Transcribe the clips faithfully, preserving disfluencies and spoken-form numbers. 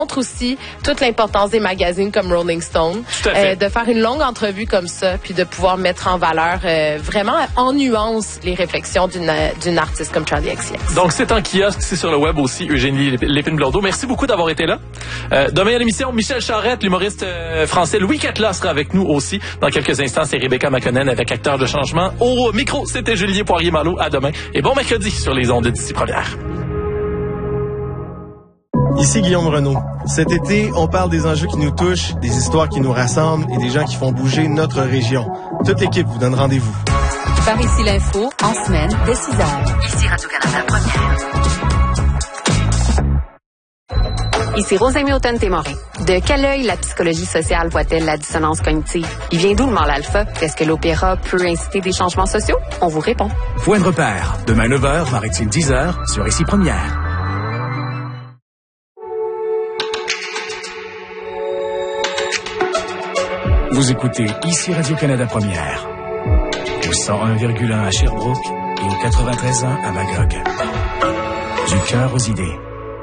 montre aussi toute l'importance des magazines comme Rolling Stone, euh, de faire une longue entrevue comme ça, puis de pouvoir mettre en valeur euh, vraiment en nuance les réflexions d'une d'une artiste comme Charli X C X. Donc c'est en kiosque, c'est sur le web aussi, Eugénie Lépine-Blondeau. Merci beaucoup d'avoir été là. Euh, demain à l'émission, Michel Charette, l'humoriste euh, français Louis Catla sera avec nous aussi. Dans quelques instants, c'est Rebecca McConnell avec Acteur de changement. Au micro, c'était Julien Poirier-Malo. À demain et bon mercredi sur les ondes d'Ici Première. Ici Guillaume Renaud. Cet été, on parle des enjeux qui nous touchent, des histoires qui nous rassemblent et des gens qui font bouger notre région. Toute l'équipe vous donne rendez-vous. Par ici l'info, en semaine, dès six heures. Ici Radio-Canada Première. Ici Rosemée Automne-Témorin. De quel œil la psychologie sociale voit-elle la dissonance cognitive? Il vient d'où le mal alpha? Est-ce que l'opéra peut inciter des changements sociaux? On vous répond. Point de repère. Demain neuf heures, Maritime dix heures, sur Ici Première. Vous écoutez Ici Radio-Canada Première, au cent un virgule un à Sherbrooke et au quatre-vingt-treize ans à Magog. Du cœur aux idées.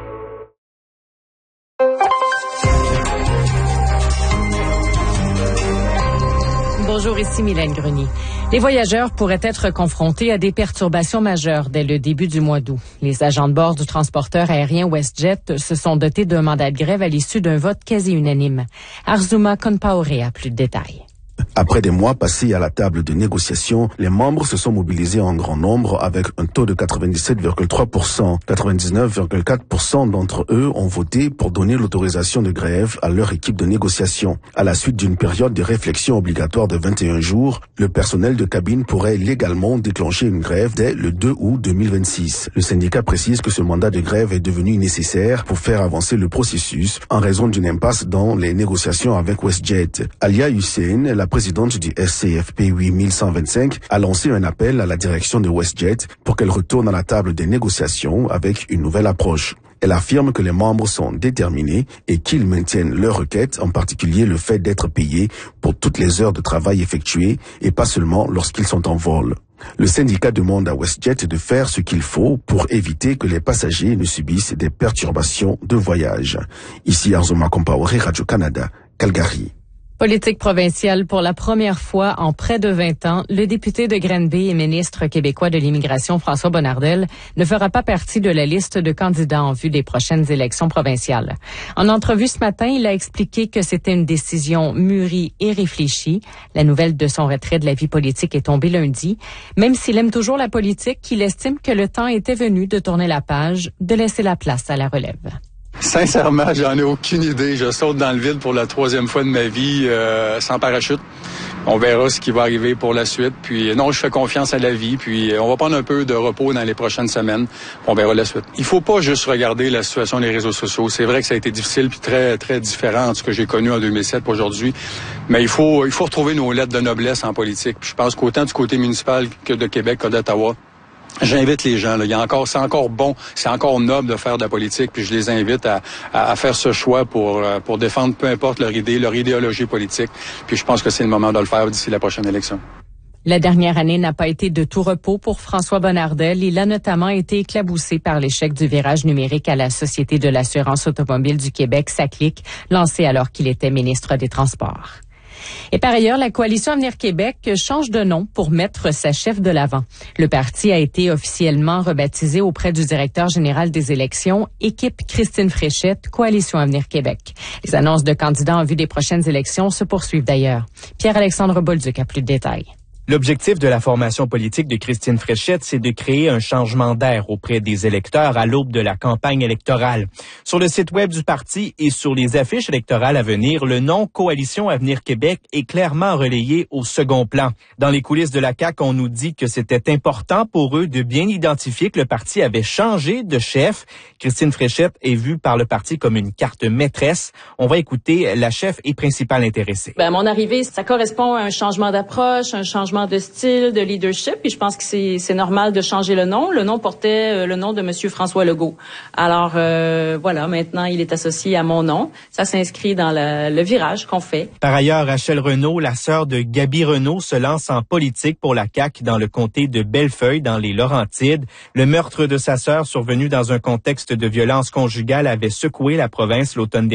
Bonjour, ici Mylène Grenier. Les voyageurs pourraient être confrontés à des perturbations majeures dès le début du mois d'août. Les agents de bord du transporteur aérien WestJet se sont dotés d'un mandat de grève à l'issue d'un vote quasi unanime. Arzuma Konpaoré a plus de détails. Après des mois passés à la table de négociation, les membres se sont mobilisés en grand nombre avec un taux de quatre-vingt-dix-sept virgule trois pour cent. quatre-vingt-dix-neuf virgule quatre pour cent d'entre eux ont voté pour donner l'autorisation de grève à leur équipe de négociation. À la suite d'une période de réflexion obligatoire de vingt et un jours, le personnel de cabine pourrait légalement déclencher une grève dès le deux août deux mille vingt-six. Le syndicat précise que ce mandat de grève est devenu nécessaire pour faire avancer le processus en raison d'une impasse dans les négociations avec WestJet. Alia Hussein, la présidente du S C F P huit mille cent vingt-cinq, a lancé un appel à la direction de WestJet pour qu'elle retourne à la table des négociations avec une nouvelle approche. Elle affirme que les membres sont déterminés et qu'ils maintiennent leur requête, en particulier le fait d'être payés pour toutes les heures de travail effectuées et pas seulement lorsqu'ils sont en vol. Le syndicat demande à WestJet de faire ce qu'il faut pour éviter que les passagers ne subissent des perturbations de voyage. Ici Arzuma Konpaoré, Radio-Canada, Calgary. Politique provinciale pour la première fois en près de vingt ans, le député de Granby et ministre québécois de l'immigration François Bonnardel ne fera pas partie de la liste de candidats en vue des prochaines élections provinciales. En entrevue ce matin, il a expliqué que c'était une décision mûrie et réfléchie. La nouvelle de son retrait de la vie politique est tombée lundi. Même s'il aime toujours la politique, il estime que le temps était venu de tourner la page, de laisser la place à la relève. Sincèrement, j'en ai aucune idée. Je saute dans le vide pour la troisième fois de ma vie, euh, sans parachute. On verra ce qui va arriver pour la suite. Puis non, je fais confiance à la vie. Puis on va prendre un peu de repos dans les prochaines semaines. On verra la suite. Il faut pas juste regarder la situation des réseaux sociaux. C'est vrai que ça a été difficile puis très très différent de ce que j'ai connu en deux mille sept pour aujourd'hui. Mais il faut il faut retrouver nos lettres de noblesse en politique. Puis je pense qu'autant du côté municipal que de Québec que d'Ottawa, j'invite les gens. Là. Il y a encore, c'est encore bon, c'est encore noble de faire de la politique. Puis je les invite à, à, à faire ce choix pour pour défendre peu importe leur idée, leur idéologie politique. Puis je pense que c'est le moment de le faire d'ici la prochaine élection. La dernière année n'a pas été de tout repos pour François Bonnardel. Il a notamment été éclaboussé par l'échec du virage numérique à la Société de l'assurance automobile du Québec, S A C L I C, lancé alors qu'il était ministre des Transports. Et par ailleurs, la Coalition Avenir Québec change de nom pour mettre sa chef de l'avant. Le parti a été officiellement rebaptisé auprès du directeur général des élections, Équipe Christine Fréchette, Coalition Avenir Québec. Les annonces de candidats en vue des prochaines élections se poursuivent d'ailleurs. Pierre-Alexandre Bolduc a plus de détails. L'objectif de la formation politique de Christine Fréchette, c'est de créer un changement d'air auprès des électeurs à l'aube de la campagne électorale. Sur le site web du parti et sur les affiches électorales à venir, le nom Coalition Avenir Québec est clairement relayé au second plan. Dans les coulisses de la C A Q, on nous dit que c'était important pour eux de bien identifier que le parti avait changé de chef. Christine Fréchette est vue par le parti comme une carte maîtresse. On va écouter la chef et principale intéressée. Ben, mon arrivée, ça correspond à un changement d'approche, un changement de style, de leadership, et je pense que c'est, c'est normal de changer le nom. Le nom portait euh, le nom de Monsieur François Legault. Alors euh, voilà, maintenant il est associé à mon nom. Ça s'inscrit dans la, le virage qu'on fait. Par ailleurs, Rachel Renaud, la sœur de Gaby Renaud, se lance en politique pour la C A Q dans le comté de Bellefeuille, dans les Laurentides. Le meurtre de sa sœur, survenu dans un contexte de violence conjugale, avait secoué la province l'automne dernier.